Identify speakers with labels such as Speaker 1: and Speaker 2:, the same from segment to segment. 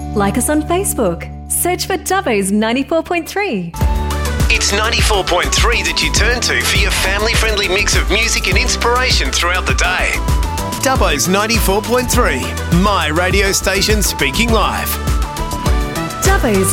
Speaker 1: Like us on Facebook. Search for Dubbo's 94.3.
Speaker 2: It's 94.3 that you turn to for your family-friendly mix of music and inspiration throughout the day. Dubbo's 94.3, my radio station speaking live.
Speaker 1: Dubbo's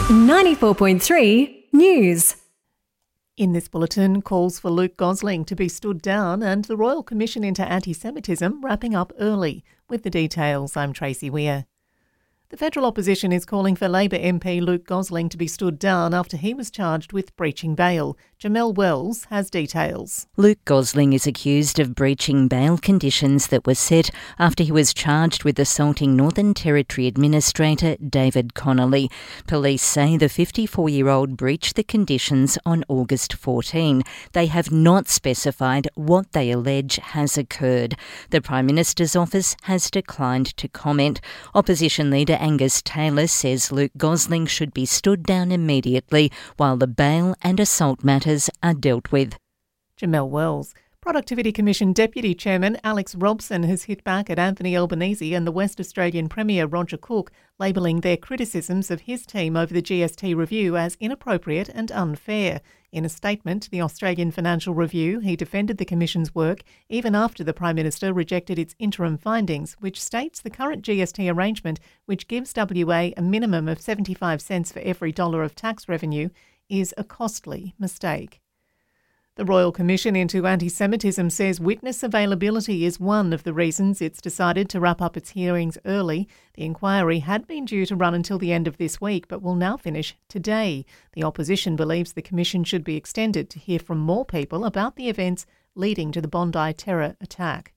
Speaker 1: 94.3 News.
Speaker 3: In this bulletin, calls for Luke Gosling to be stood down and the Royal Commission into Anti-Semitism wrapping up early. With the details, I'm Tracy Weir. The federal opposition is calling for Labor MP Luke Gosling to be stood down after he was charged with breaching bail. Jamelle Wells has details.
Speaker 4: Luke Gosling is accused of breaching bail conditions that were set after he was charged with assaulting Northern Territory Administrator David Connolly. Police say the 54-year-old breached the conditions on August 14. They have not specified what they allege has occurred. The Prime Minister's office has declined to comment. Opposition leader Angus Taylor says Luke Gosling should be stood down immediately while the bail and assault matters are dealt with.
Speaker 3: Jamelle Wells. Productivity Commission Deputy Chairman Alex Robson has hit back at Anthony Albanese and the West Australian Premier Roger Cook, labelling their criticisms of his team over the GST review as inappropriate and unfair. In a statement to the Australian Financial Review, he defended the Commission's work even after the Prime Minister rejected its interim findings, which states the current GST arrangement, which gives WA a minimum of 75 cents for every dollar of tax revenue, is a costly mistake. The Royal Commission into Anti-Semitism says witness availability is one of the reasons it's decided to wrap up its hearings early. The inquiry had been due to run until the end of this week, but will now finish today. The opposition believes the Commission should be extended to hear from more people about the events leading to the Bondi terror attack.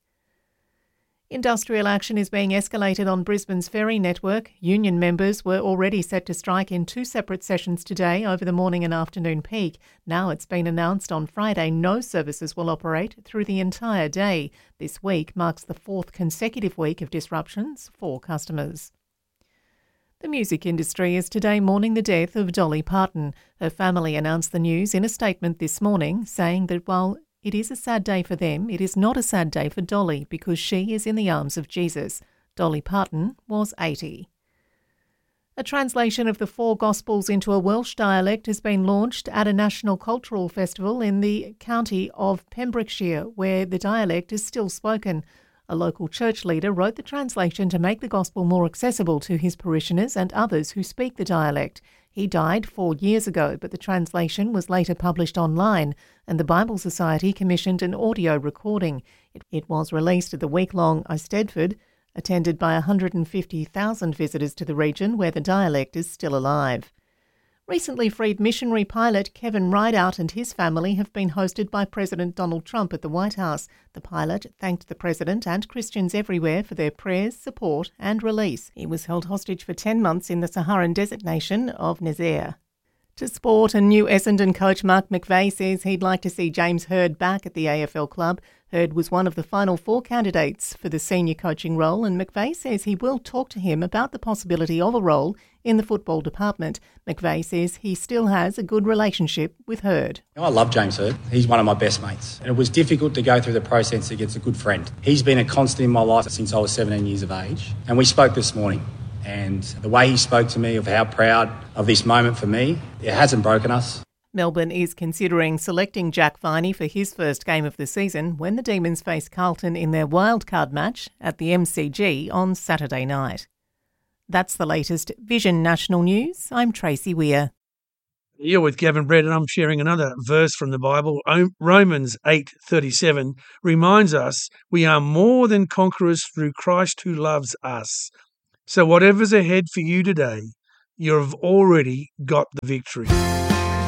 Speaker 3: Industrial action is being escalated on Brisbane's ferry network. Union members were already set to strike in two separate sessions today over the morning and afternoon peak. Now it's been announced on Friday no services will operate through the entire day. This week marks the fourth consecutive week of disruptions for customers. The music industry is today mourning the death of Dolly Parton. Her family announced the news in a statement this morning, saying that while it is a sad day for them, it is not a sad day for Dolly because she is in the arms of Jesus. Dolly Parton was 80. A translation of the four Gospels into a Welsh dialect has been launched at a national cultural festival in the county of Pembrokeshire, where the dialect is still spoken. A local church leader wrote the translation to make the Gospel more accessible to his parishioners and others who speak the dialect. He died 4 years ago, but the translation was later published online, and the Bible Society commissioned an audio recording. It was released at the week-long Eisteddfod, attended by 150,000 visitors to the region where the dialect is still alive. Recently freed missionary pilot Kevin Rideout and his family have been hosted by President Donald Trump at the White House. The pilot thanked the President and Christians everywhere for their prayers, support and release. He was held hostage for 10 months in the Saharan desert nation of Nazaire. To sport, and new Essendon coach Mark McVeigh says he'd like to see James Hird back at the AFL club. Hird was one of the final four candidates for the senior coaching role, and McVeigh says he will talk to him about the possibility of a role in the football department. McVeigh says he still has a good relationship with Hird.
Speaker 5: I love James Hird. He's one of my best mates. And it was difficult to go through the process against a good friend. He's been a constant in my life since I was 17 years of age. And we spoke this morning. And the way he spoke to me of how proud of this moment for me, it hasn't broken us.
Speaker 3: Melbourne is considering selecting Jack Viney for his first game of the season when the Demons face Carlton in their wildcard match at the MCG on Saturday night. That's the latest Vision National News. I'm Tracy Weir.
Speaker 6: You're with Gavin Brett, and I'm sharing another verse from the Bible. Romans 8:37 reminds us we are more than conquerors through Christ who loves us. So whatever's ahead for you today, you've already got the victory.